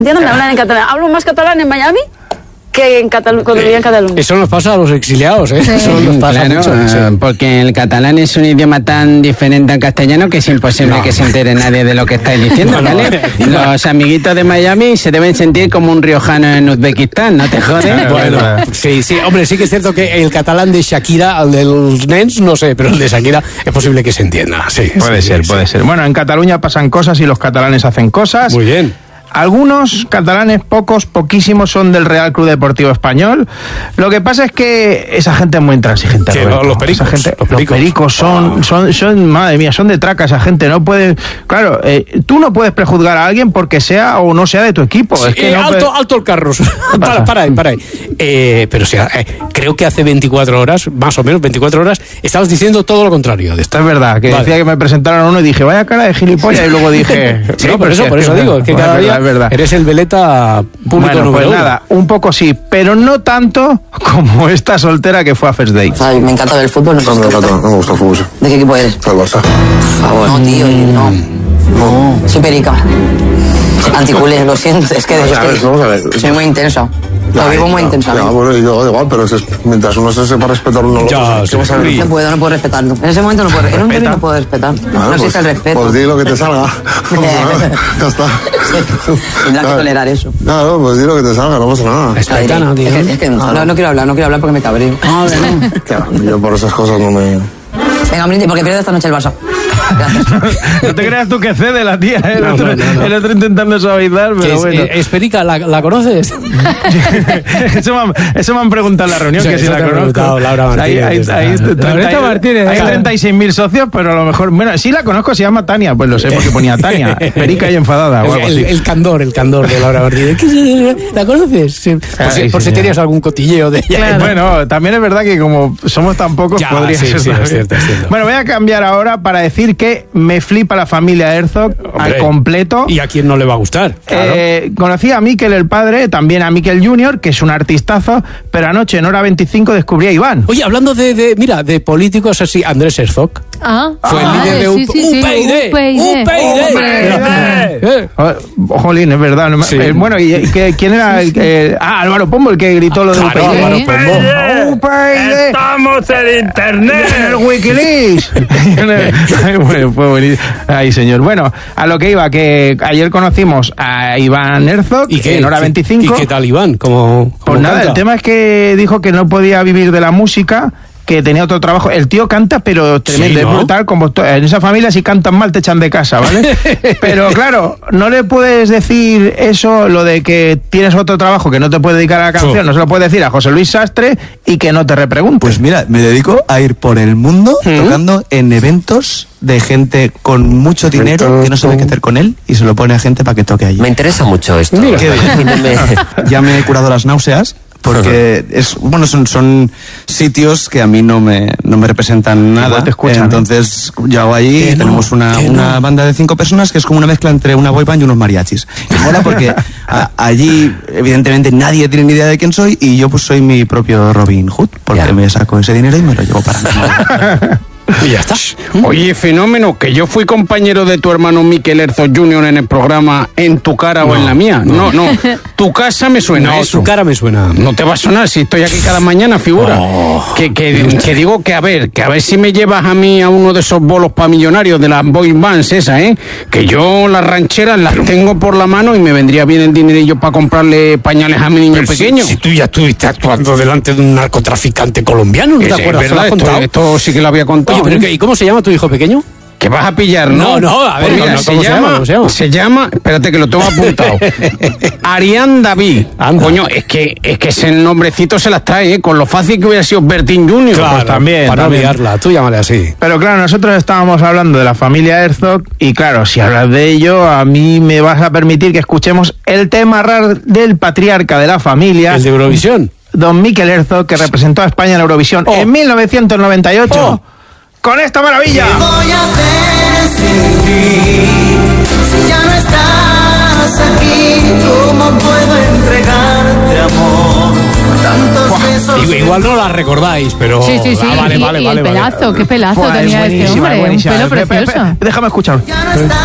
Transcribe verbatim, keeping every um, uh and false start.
Entiendo, me hablan en catalán. Hablo más catalán en Miami que en Catalu- cuando vivía en Cataluña. Eso nos pasa a los exiliados, ¿eh? Sí. Eso nos pasa claro, mucho. Sí. Porque el catalán es un idioma tan diferente al castellano que es imposible no. que se entere nadie de lo que estáis diciendo, no, ¿vale? No. Los amiguitos de Miami se deben sentir como un riojano en Uzbekistán, ¿no te jodes? Bueno, sí, sí, hombre, sí que es cierto que el catalán de Shakira, el de los nens, no sé, pero el de Shakira es posible que se entienda, sí. Puede sí, ser, sí, puede sí. ser. Bueno, en Cataluña pasan cosas y los catalanes hacen cosas. Muy bien. Algunos catalanes, pocos, poquísimos, son del Real Club Deportivo Español. Lo que pasa es que esa gente es muy intransigente. Que Roberto. los pericos, Esa gente, los pericos. los pericos son, oh. son, son, madre mía, son de traca esa gente. No pueden, claro, eh, tú no puedes prejuzgar a alguien porque sea o no sea de tu equipo. Sí, es que eh, no alto, puede... alto el carro. para, para ahí, para ahí. Eh, pero sí, eh, creo que hace veinticuatro horas, más o menos veinticuatro horas, estabas diciendo todo lo contrario de esto. Esto es verdad, que vale. decía que me presentaron a uno y dije, vaya cara de gilipollas, y luego dije... sí, no, por eso, por eso digo, que cada día es verdad. eres el veleta público bueno, número pues nada, un poco sí, pero no tanto como esta soltera que fue a First Dates. Ay, me encanta ver el fútbol. No, no me encanta, no me gusta el fútbol. ¿De qué equipo eres? El Barça. Por favor. No, tío, no. No. Soy perica. Anticulé, lo siento, es que... Vamos a ver, vamos a ver. Soy muy intensa. Lo vivo muy intensamente. Ya, bueno, yo igual, pero es, mientras uno se sepa respetar uno ya, lo sí, otro, sí. No puedo, no puedo respetarlo. En ese momento no puedo. En un término no puedo respetar. Claro, no pues, existe el respeto. Pues di lo que te salga. Ya está. Tendrás que tolerar eso. Claro, pues di lo que te salga, no pasa nada. Es paitana, tío. Es que, es que no, no, no quiero hablar, no quiero hablar porque me cabreo. Ah, bueno. Claro, yo por esas cosas no me... Venga, Brindis, porque pierde esta noche el Barça. Gracias. No te creas tú que cede la tía, el, No, otro, no, no, no. el otro intentando suavizar, pero Es, bueno. eh, es perica, ¿la, la conoces? eso, me han, eso me han preguntado en la reunión, Sí, que si eso la te ha conozco. preguntado Laura Martínez. Ahí, ahí, Esa. ahí, Laurita Martínez, hay esa. treinta y seis mil socios, pero a lo mejor... Bueno, sí la conozco, se llama Tania, pues lo sé porque ponía Tania. Perica y enfadada o algo el, así. el candor, el candor de Laura Martínez. ¿La conoces? Sí. Por, Ay, si, por sí, si sí. tenías algún cotilleo de ella. Claro. Bueno, también es verdad que como somos tan pocos, Ya, podría sí, ser sí, también. es cierto, es cierto. Bueno, voy a cambiar ahora para decir que me flipa la familia Herzog al completo. ¿Y a quién no le va a gustar? Claro. Eh, conocí a Mikel el padre, también a Mikel junior, que es un artistazo, pero anoche en hora veinticinco descubrí a Iván. Oye, hablando de, de mira, de políticos así, Andrés Herzog. Ah, Fue el líder de sí, sí, sí, U P y D. U P y D. U P y D. Eh. Oh, jolín, es verdad. No me- Sí. eh, bueno, ¿y, y qué- quién era? el que- ah, Álvaro Pombo, el que gritó lo de Claro, U P y D. Álvaro Pombo. U P y D. ¡Estamos en internet! En el Wikileaks. Ay, bueno, fue buenísimo. Ay, señor. Bueno, a lo que iba, que ayer conocimos a Iván Herzog ¿Y qué? en hora veinticinco. ¿Y qué tal, Iván? ¿Cómo, Pues cómo nada, canta? el tema es que dijo que no podía vivir de la música, que tenía otro trabajo. El tío canta, pero tremendo, Sí, ¿no? es brutal. Como to- en esa familia, si cantan mal, te echan de casa, ¿vale? Pero claro, no le puedes decir eso, lo de que tienes otro trabajo que no te puedes dedicar a la canción, Oh. no se lo puedes decir a José Luis Sastre y que no te repregunte. Pues mira, me dedico a ir por el mundo ¿Mm? tocando en eventos de gente con mucho dinero que no sabe qué hacer con él y se lo pone a gente para que toque allí. Me interesa mucho esto. Mira. Qué bien. Defíneme. Ya me he curado las náuseas porque es bueno son son sitios que a mí no me no me representan nada. Igual te escuchan, Entonces yo hago allí Que no, tenemos una, que una no. banda de cinco personas que es como una mezcla entre una boy band y unos mariachis. Y mola porque a- allí evidentemente nadie tiene ni idea de quién soy y yo pues soy mi propio Robin Hood porque Ya. me saco ese dinero y me lo llevo para mí. Y ya está. Oye, fenómeno, que yo fui compañero de tu hermano Mikel Herzog junior en el programa En tu cara o en la mía. No, no. Tu casa me suena No, eso. su cara me suena. No te va a sonar si estoy aquí cada mañana, figura. Que, que, que digo que a ver, que a ver si me llevas a mí a uno de esos bolos para millonarios de las boy bands esas, ¿eh? Que yo las rancheras las tengo por la mano y me vendría bien el dinerillo para comprarle pañales a mi niño Pero si- pequeño. Si, tú ya estuviste actuando delante de un narcotraficante colombiano, ¿no te Es- es acuerdas? ¿Te lo verdad, has esto, contado? esto sí que lo había contado. Oye, pero ¿eh? ¿qué- ¿y cómo se llama tu hijo pequeño? Que vas a pillar, ¿no? No, no, a ver, Pues mira, no, se, ¿cómo se llama? llama, ¿Cómo se llama? se llama, espérate que lo tengo apuntado. Arián David. Anda. Coño, es que, es que ese nombrecito se las trae, ¿eh? Con lo fácil que hubiera sido Bertín junior Pues también, Para también. no liarla, tú llámale así. Pero claro, nosotros estábamos hablando de la familia Herzog y claro, si hablas de ello, a mí me vas a permitir que escuchemos el tema raro del patriarca de la familia, ¿El de Eurovisión? don Mikel Herzog, que representó a España en Eurovisión Oh. en mil novecientos noventa y ocho. Oh. Con esta maravilla. Voy a hacer sin ti, si ya no estás aquí, ¿cómo puedo entregarte amor? Tantos besos. Igual, igual no la recordáis, pero... Sí, sí, sí. Ah, vale, y, vale, y vale. el vale. pelazo, qué pelazo Buah, es tenía este buenísima, hombre. Un buenísima. pelo Pe- pe- pe- precioso. Déjame escuchar. Ya no estás